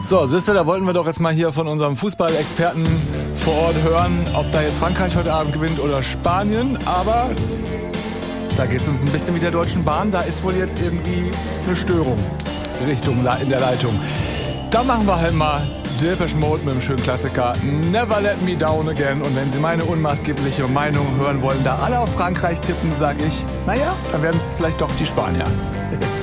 So, siehst du, da wollten wir doch jetzt mal hier von unserem Fußballexperten vor Ort hören, ob da jetzt Frankreich heute Abend gewinnt oder Spanien. Aber da geht es uns ein bisschen wie der Deutschen Bahn. Da ist wohl jetzt irgendwie eine Störung in der Leitung. Da machen wir halt mal Depeche Mode mit dem schönen Klassiker Never Let Me Down Again. Und wenn Sie meine unmaßgebliche Meinung hören wollen, da alle auf Frankreich tippen, sage ich, naja, dann werden es vielleicht doch die Spanier.